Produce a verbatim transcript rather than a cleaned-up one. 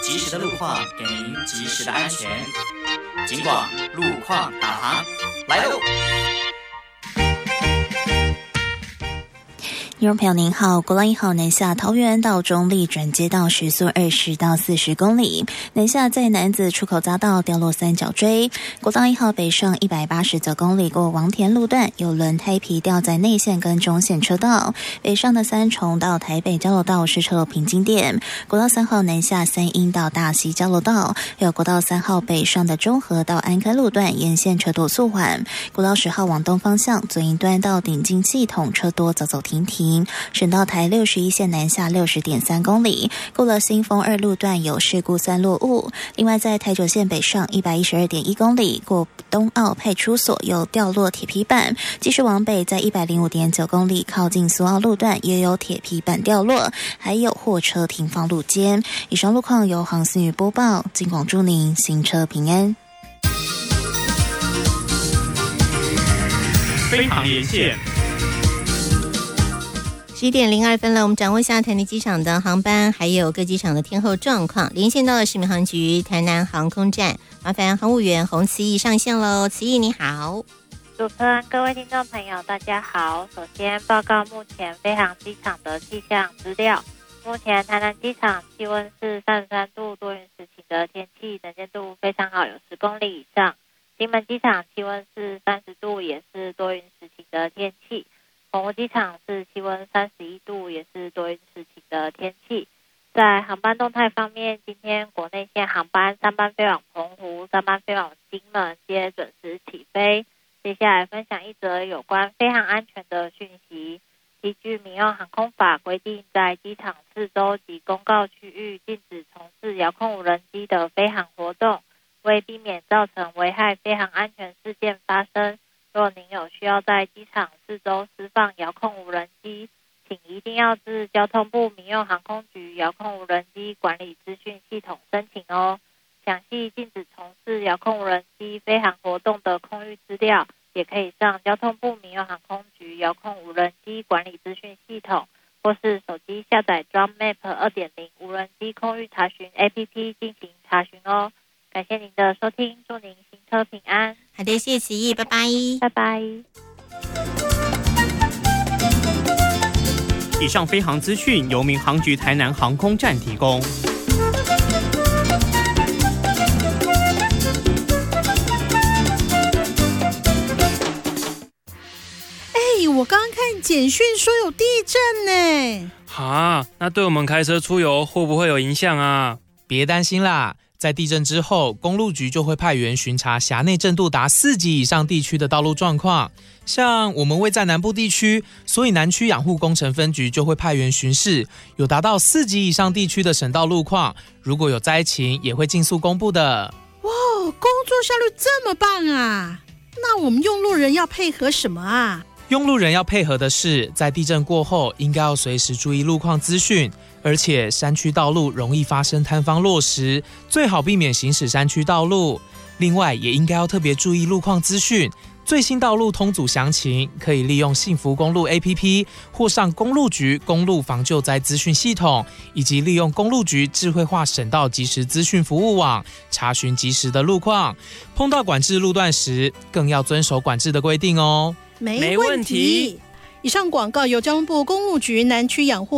及时的路况，给您及时的安全。警广路况导航来喽！ 听众朋友您好，国道一号南下桃园到中立转接道时速二十到四十公里，南下在南子出口匝道掉落三角锥。国道一号北上一百八十九公里过王田路段，有轮胎皮掉在内线跟中线车道。北上的三重到台北交流道是车流瓶颈点。国道三号南下三鹰到大溪交流道，还有国道三号北上的中和到安科路段沿线车多速缓。国道十号往东方向左营端到顶进系统车多走走停停。省道台六十一线南下 六十点三公里，过了新丰二路段有事故酸落雾。另外在台九线北上 一百一十二点一公里，过东澳派出所有掉落铁皮板，继续往北在 一百零五点九公里靠近苏澳路段也有铁皮板掉落，还有货车停放路肩。以上路况由航思宇播报，警广祝您行车平安。 飞航连线十一点零二分了，我们掌握一下台南机场的航班，还有各机场的天候状况。连线到了市民航局台南航空站，麻烦航务员洪慈毅上线喽。慈毅你好。 主持人、各位听众朋友大家好，首先报告目前飞航机场的气象资料。目前台南机场气温是三十三度，多云时晴的天气，能见度非常好，有十公里以上。金门机场气温是三十度，也是多云时晴的天气。澎湖机场是气温三十一度，也是多云时晴的天气。在航班动态方面，今天国内线航班三班飞往澎湖，三班飞往金门，皆准时起飞。接下来分享一则有关飞航安全的讯息。依据民用航空法规定，在机场四周及公告区域禁止从事遥控无人机的飞航活动。为避免造成危害飞航安全事件发生，若您有需要在机场四周释放遥控无人机，请一定要至交通部民用航空局遥控无人机管理资讯系统申请哦。详细禁止从事遥控无人机飞航活动的空域资料，也可以上交通部民用航空局遥控无人机管理资讯系统，或是手机下载 DroneMap 二点零 无人机空域查询 A P P 进行查询哦。感谢您的收听，祝您行车平安。 好的，谢谢慈毅，拜拜。 拜拜。 以上飞航资讯由民航局台南航空站提供。 哎，我刚刚看简讯说有地震呢。 哈，那对我们开车出游会不会有影响啊？ 别担心啦。在地震之后，公路局就会派员巡查辖内震度达四级以上地区的道路状况。像我们位在南部地区，所以南区养护工程分局就会派员巡视有达到四级以上地区的省道路况，如果有灾情也会尽速公布的。 哇，工作效率这么棒啊！那我们用路人要配合什么啊？ 用路人要配合的是，在地震过后应该要随时注意路况资讯，而且山区道路容易发生坍方落石，最好避免行驶山区道路。另外也应该要特别注意路况资讯，最新道路通组详情可以利用幸福公路 A P P 或上公路局公路防救灾资讯系统，以及利用公路局智慧化省道即时资讯服务网查询即时的路况。碰到管制路段时，更要遵守管制的规定哦。 没问题。以上广告由交通部公务局南区养护